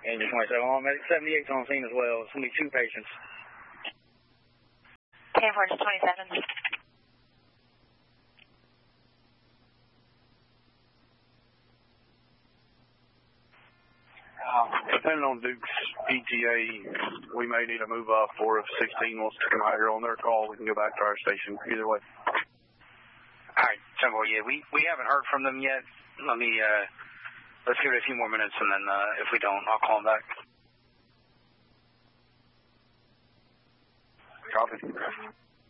Engine 27 on, medic 78's on scene as well. It's going to be 2 patients. 10-4, 27. Depending on Duke's ETA, we may need to move up, or if 16 wants to come out here on their call, we can go back to our station. Either way. All right, Jumbo, yeah, we haven't heard from them yet. Let's give it a few more minutes, and then if we don't, I'll call them back. Copy.